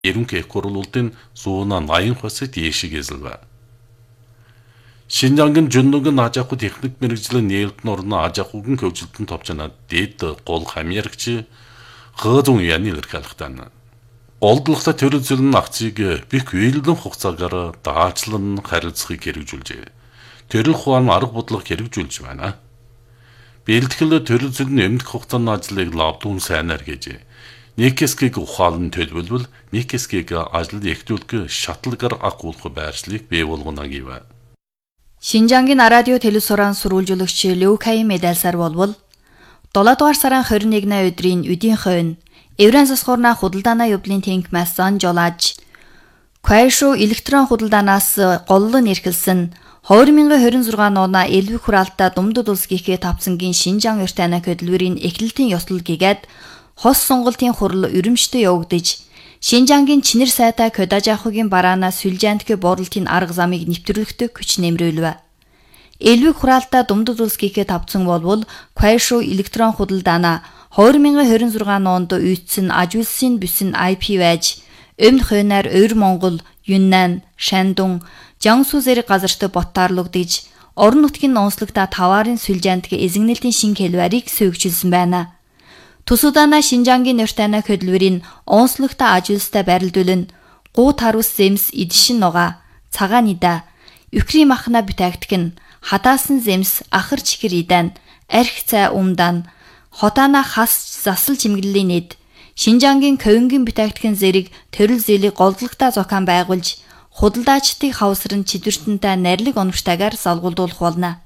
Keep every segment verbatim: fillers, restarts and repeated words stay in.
Ерөнхий эк хурлын сууна наян хосыг дээшигээсэлвэ. Шинжангийн жүндүгэн аж ахуй техник мэрэгжлийн нээлтэн орны аж ахуйн хөгжилтөнд товчнаад дэд гол хамьярагч хөөзөн яны илэрхийлэхтэн. Голдлогтой төрөл зүйлэн акцийг бих үйлдэн хугацаагаар даачлан харилцахыг хэрэгжүүлжээ. Төрөл ухаан арга бодлого хэрэгжүүлж байна. Бэлтгэл төрөл зүйлэн эмнэлэг хугацааны ажлыг лавдун сайнаар гэж Никэскийг ухаалн төлөвлөл Никэскийг ажил эхлүүлэх шатлагаар агуулах байршлыг бий болгоно гэв. Шинжангийн радио телевизорын сурвалжуулагч Леукай медальсаар болвол долоо дугаар сарын хорин нэгний өдрийн үдийн хойно Еврен засгуурна худалдаана явдлын тэнк массан жолааж Кайшо электрон худалдаанаас голлон эрхэлсэн две тысячи двадцать шесть оноо элбэг хураалтаа Думдад улс гихээ тавцангийн Шинжаан өртөйнө хөдөлмөрийн эхлэлтийн ёслол гэгээд хос сонголтын хурал өрөмжтөй явагдаж Шинжангийн чинэр сайтай кодаж ахуйгийн бараана сүлжээнтгэ борлтын арга замыг нэвтрүүлэхтэй хүч нэмрүүлвэ. Элбэг хураалтаа Думдад улс гихээ тавцсан болвол Кайшо электрон худалдаана две тысячи двадцать шесть онд үйдсэн аж үйлсийн бүсэн ай пи байж өмнө хойноор Өвөр Монгол, Юннан, Шандун, Жансу зэрэг газарт боттаарлагдж орон нутгийн онцлогтой таваарын сүлжээнтгэ эзэгнэлтийн шинэ хэлбэрийг сүйгчилсэн байна. Тусудана Шинжангийн өртөйнө хөдөлмөрийн онцлогтой аж үйлстэй барилдуулан гуу тарус земс идшин нуга, цагаан ида, үкри махна бүтээгдэх нь хатаасан земс ахар чихэр идан, арх цай умдан, хотана хас засал чимэглэлийн нэд Шинжангийн ковингийн бүтээгдэхүүн зэрэг төрөл зээлийг голдлогтой зохион байгуулж худалдаачдыг хавсран чидвэртэнтэй нарилэг оновчтойгоор залгуулдуулах болно.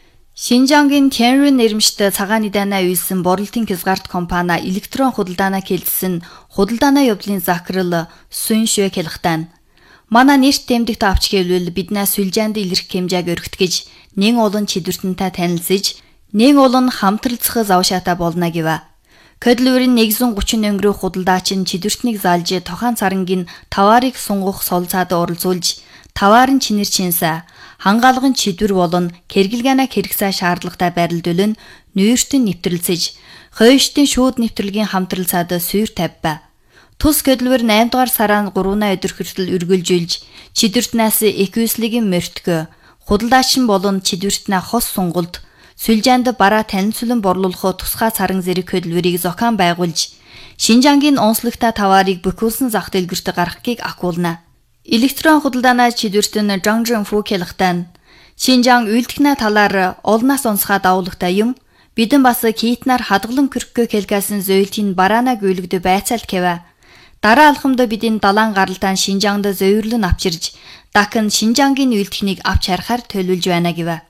Шинжангийн Тянрын нэрмжтэй цагаан идаанаа үйлсэн борлтын хязгаарт компани электрон худалдаанаа хэлсэн худалдаанаа явдлын захирал Сүншвэ хэлхтэн. Манай нэрт тэмдэгт авч хэлвэл биднээ сүлжээнд илэрх хэмжээг өргөтгөж, нэн олон чидвэртэнтэй танилцж, нэн олон хамтралцах завшаатай болно гэв. Хөдөлмөрийн нэгэн гучин өнгөрөө худалдаач нь чидвэртнийг заалж тохон царангийн таваарыг сунгах сол цаад оролцуулж, таваарын чинэр чинсэ хангаалгын чидвэр болон кэргэлгаана хэрэгцээ шаардлагатай барилдуулан нүүртэн нэвтрэлцэж, хойштын шууд нэвтрэлгийн хамтрал цаад сүйр тавьбаа. Тус хөдөлмөр eight дугаар сарын three өдөр хүртэл үргэлжүүлж, чидвэртнээс эквислигийн мөртгөө, худалдаачин болон чидвэртнээ хос сунгалд, сүлжээнд бараа танилцуулан борлуулах тусгай царан зэрэг хөдөлмөрийг зохион байгуулж, Шинжангийн онцлогтой таваарыг бүхүүлсэн зах дэлгүүрт гаргахыг акуулна. Электрон худалдаанаа чидвэртэн Жангжэн Фу хэлхтэн Шинжаан үйлдэхнэ талаар олноос онцгой давуулагтай юм. Бидэн бас китнаар хадгалан көрхгөө хэлгээсэн зөйлтийн бараана гүйлгдэ байцаалт гэвэ. Дараа алхамд бидэн далайн гаралтаан Шинжаанд зөөврлөн авчирж, дахин Шинжангийн үйлдэхнийг авч харахаар төлөвлөж байна гэвэ.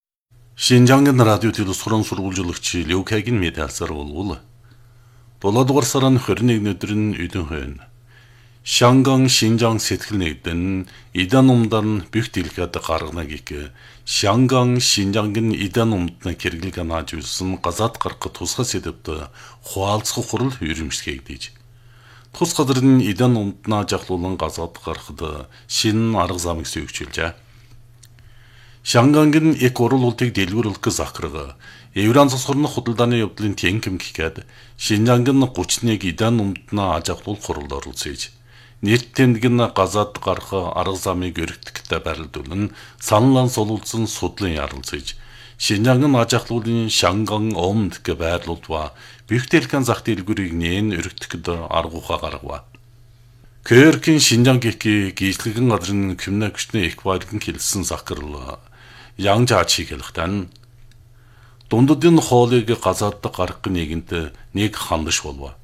Шинжангийн радио телевизорын сурвалжуулагч Леукайгийн медальсаар болвол долоо дугаар сарын twenty first өдрийн үдэн хойно Шанган Шинжаан сэтгэл нэгдэн идан умдан бүх дэлгэд гаргана гэх Шанган Шинжангийн идан умдны хэрэглэг анааж үлсэн газаад гарах тусгай сэдвт хуалцах хурал өрөмжлөхийдэж тус газрын идан умднаа жахлуулан газаад гарахд шинэ арга замыг сүйгчилжээ. Шангангийн эк уралуултыг дэлгүүрлэх захирга Евран засгуурны худалдааны явдлын тэнкэм гэхэд Шинжангийн thirty-one идан умднаа аж ахуй хуралд оролцож нэрт тэмдэг нь газаад гарах арга замыг өргөдөхтэй барилдуулан саналан сулуулсан судлан ярилцаж Шинжангийн аж ахуйн Шанган омд гэ байрлуулва бүх дэлгэн зах дэлгүүрийг нээн өргөдөхд арга ухаа гаргав. Кэркин Шинжан гэхий гийслэгэн газрын коммуникашны их байлган хэлсэн захирал Янжаачиг хэлэхтэн дундадын хоолыг газаад гарах нэгэнт нэг хандаш болов.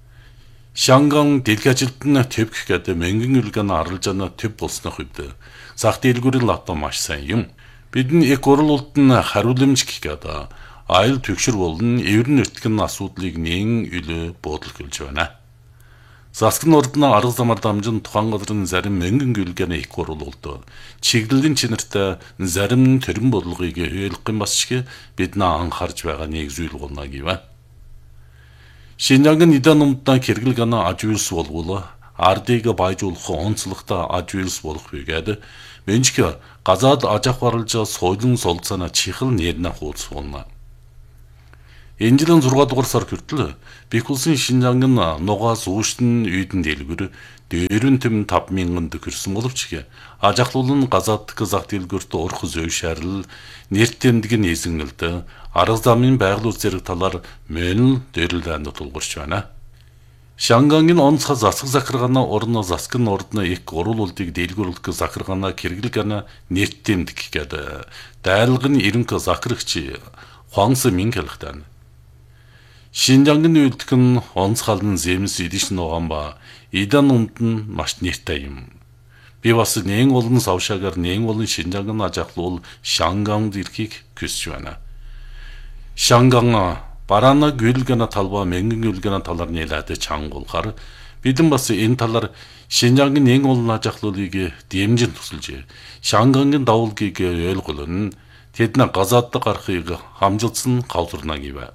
Шанган дэлгэн ажилтны төвх гэдэг мэнгэн үлгэн аралжаана төв болсных үед зах дэлгүүрийн лавта маш сайн юм. Бидний эк уралуулт нь хариуламж гэхэд айл төгшөр болон эврэн өртгөн асуудлыг нэн үлээ буудлуулж байна. Засгийн ордны арга замаар дамжин тухайн газрын зарим мэнгэн гүйлгэний эк уралуулт чиглэлийн чинэртэй зарим төрөн бодлогыг ойлгох юм басчиг бид наа анхаарч байгаа нэг зүйл болно гэв. Шинжангийн идан умднаа хэрэглэгана аж үйлс болвол ардыг байжуулах онцлогтой аж үйлс болох бэгээд менчг газаад аж ахуй аралж соёлын солилцоона чихэл нэрнэ хууц болно. Энэ жилийн зургаадугаар сар хүртэл Бэх улсын Шинжангийн нугаас үүшин үйдэн дэлгүр дөрвөн тэм тавд мянган төгрсөн боловч аж ахлуулын газааддах зах дэлгүрт урах зөв шаарл нэрт тэмдэг нь эзэнгэлд арга замын байгаль зэрэг талаар мөн дэрлэлэнд тулгурч байна. Шангангийн онцгой засаг захиргааны орно засгийн ордно их уруулуудыг дэлгүүрлэх захиргааны хэрэглэгana нэрт тэмдэг гэдэг дайлгын эренх захирагч Хуанс Мингэлхтэн. Шинжангийн үйлдэх нь онцгойлон зэмс идэж нугаан идан умд нь маш нэртэй юм. Би бас нэн олон савшаагаар нэн олон Шинжангийн аж ахлуул Шанганд ирэхийг хүсэж байна. Шанган бараана гүйлгана талба мэнгэн гүйлгана талаар нэлээд чангуулахаар бидэн бас энэ талаар Шинжангийн нэн олон аж ахлуулыг дэмжин тусалж Шангангийн давуулгийг ойлгуулна тэдний газааддах гарахыг хамжилсан гавзарна гэв.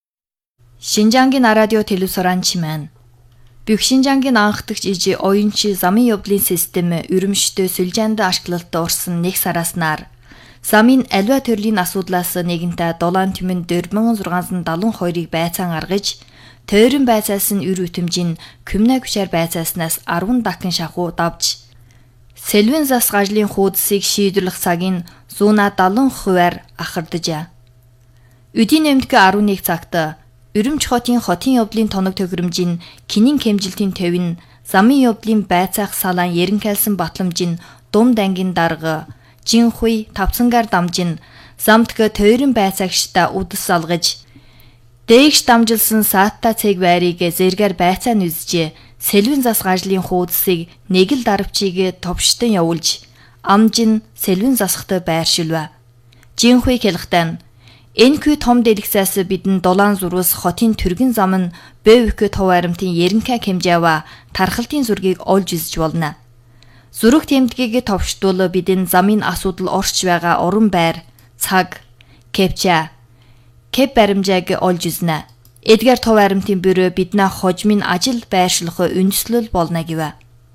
Шинжангийн радио телевизоран чимэн Бүх Шинжангийн анхдагч ижи оюунчи замын явдлын систем өрөмжтөө сүлжээнд ашиглалтад орсон нэг сараснаар замын аливаа төрлийн асуудлаас нэгэнтээ долоон түмэн дөрвөн мянган зургаан дагалан хоёрыг байцаан аргаж тойрон байцаас нь өр үтэмжийн Кюмна гүшээр байцааснаас арван дахин шахуу давж Сэлвэн зас гажлын хуудсыг шийдвэрлэх цагийн зуна дагалан хувиар ахардажээ. Өдийн нэмдгээ арван нэг цагт Өрөмж хотын хотын явдлын тоног тохиромжийн кинийн хэмжилтийн төвийн замын явдлын байцаах салаан ерөнхийлсэн батламжийн дум дангийн дарга Жинхуй тавцангаар дамжин замтга тойрон байцаагчдаа удас салгаж дээгш дамжилсан саатта цэг байрыг зэргээр байцаа нүзжээ Сэлвэн зас гажлын хуудсыг нэг л дарвчийг товштон явуулж амжин Сэлвэн засахтай байршилва. Жинхуй хэлэхтэн Энэхүү том дэлгэцээс бидэн долоон зурвас хотын түргэн зам нь Бэвкэ тов аримтын ерөнхий хэмжээва тархалтын зургийг олж үзэж болно. Зүрх тэмдгийг товштуул бидэн замын асуудал орч байгаа орон байр, цаг, кепча, кеп баримжааг олж үзнэ. Эдгээр тов аримтын бюро биднээ хожмын ажил байршлах үндэслэл болно гэв.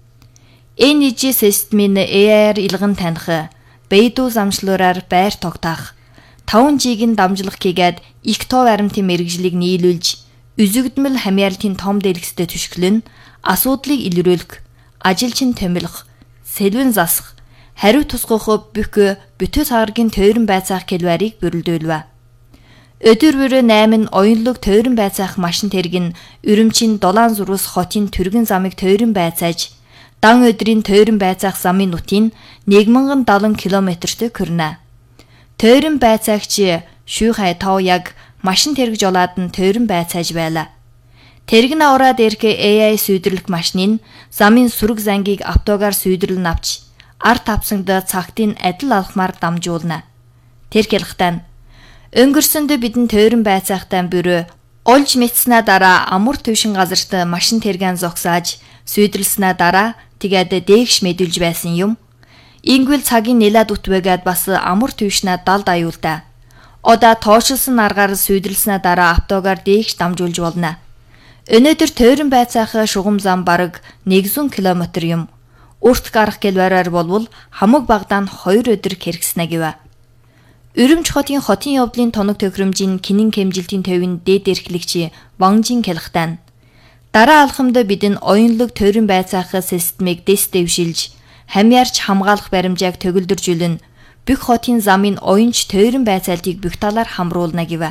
Энэ ижи системийн эй ай ар илгэн таних, бэйдүү замшлуураар байр тогтоох таван жигийн дамжлах хийгээд их тов аримтын мэрэгжлийг нийлүүлж, үзэгдмэл хамяалтын том дэлгэцтэй түшгэлэн, асуудлыг илрүүлэх, ажилчин томилох, Сэлвэн засах, хариу тусгах бүх бүтэ цагааргийн тойрон байцаах келварийг бүрэлдүүлвэ. Өдөр бүр найман оюунлог тойрон байцаах машин тэрэг нь Өрөмчийн долоон зурвас хотын түргэн замыг тойрон байцааж, дан өдрийн тойрон байцаах замын нутгийн нэг мянган дагалан километртэй хүрнэ. Тойрон байцаагч шүүхай тав яг машин тэрэг жолоод нь тойрон байцааж байла. Тэрэг нь ороод ирэх эй ай сүйдэрлэх машиныг замын сүрэг зангийг автогаар сүйдэрлэн авч арт тавсангд цагтын адил алхмаар дамжуулна. Тэр хэлэхтэн өнгөрсөнд бидэн тойрон байцаахтай бөрөө олж мэдснэ дараа амар төвшин газарт машин тэргэн зогсааж сүйдэрлснэ дараа тэгээд дээгш мэдүүлж байсан юм. Ингвэл цагийн нэлээд утвэгээд бас амар төвшнэ далд аюулдаа. Одоо тоошилсан аргаар сүйдэрлснэ дараа автогаар дээгш дамжуулж болно. Өнөөдөр тойрон байцаах шугам зам бараг нэгдүгээр километр юм. Урт гарах гэлвараар болвол хамаг багдаан хоёр өдөр хэрэгснэ гэв. Өрөмж хотын хотын явдлын тоног тохиромжийн кинийн хэмжилтийн төвийн дээд эрхлэгч Ванжин хэлэхтэн. Дараа алхамд бидэн оюунлог тойрон байцаах системийг дэс дэвшилж, хамьяарч хамгаалах баримжааг төгөлдржүүлэн, бүх хотын замын оюунч тойрон байцаалтыг бүх талаар хамруулна гэв.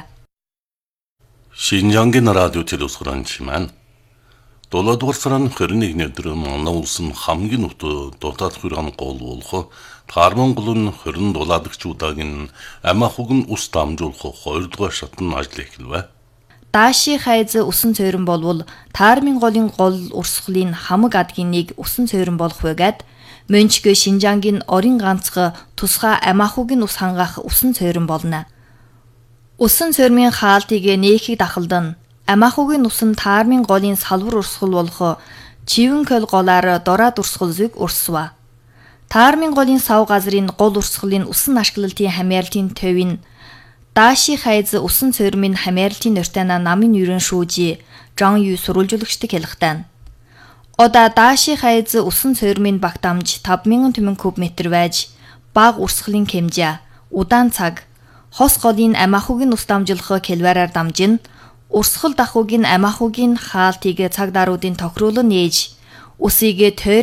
Шинжангийн радио телевизоран долоодугаар сарын хорин нэгний өдөр манай улс нь хамгийн өтө дутаад хүрэн гол болох Тарман гулын хорин дулаадагчуудагийн амахуг нь ус дамжуулах хоёрдугаар шатны ажил эхэлвэ. Дааши хайз усан цойрон болвол Таармын голын гол урсгалын хамаг адгийн нэг усан цойрон болох байгаад Мөнчгө Шинжангийн орын ганцх тусгай амахугийн ус хангаах усан цойрон болно. Усан цойрмын хаалтыг нээхийг дахалдан амахугийн усан Таармын голын салвар урсгал болох чивэн көл голаар дораад урсгал зүг урсва. Таармын голын сав газрын гол урсгалын усан ашиглалтын хамяалтын төвийн Дааши хайз усан цойрмын хамяалтын нортойна намын юрэн шүүжи Жан Ю сурвалжуулагчдыг хэлэхтэн. Ода Дааши хайз усан цойрмын багтамж тавд мянган түмэн куб метр байж баг урсгалын хэмжээ удаан цаг хос голын амахугийн ус дамжуулах келвараар дамжин урсгал дахуугийн амаахуугийн хаалтыг цаг даруудын тохируулан нээж үсийг